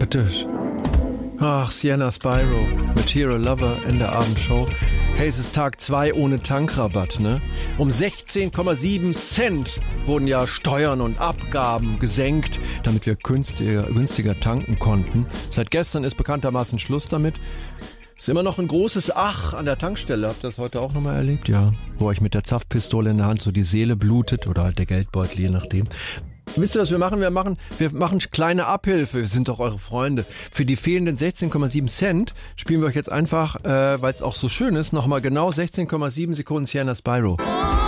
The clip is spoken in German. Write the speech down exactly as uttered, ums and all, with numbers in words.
Gottes. Ach, Sienna Spyro, Material Lover in der Abendshow. Hey, es ist Tag zwei ohne Tankrabatt, ne? Um sechzehn Komma sieben Cent wurden ja Steuern und Abgaben gesenkt, damit wir günstiger, günstiger tanken konnten. Seit gestern ist bekanntermaßen Schluss damit. Ist immer noch ein großes Ach an der Tankstelle. Habt ihr das heute auch nochmal erlebt? Ja. Wo euch mit der Zapfpistole in der Hand so die Seele blutet oder halt der Geldbeutel, je nachdem. Wisst ihr, was wir machen? Wir machen, wir machen kleine Abhilfe. Wir sind doch eure Freunde. Für die fehlenden sechzehn Komma sieben Cent spielen wir euch jetzt einfach, äh, weil es auch so schön ist, nochmal genau sechzehn Komma sieben Sekunden Sienna Spyro.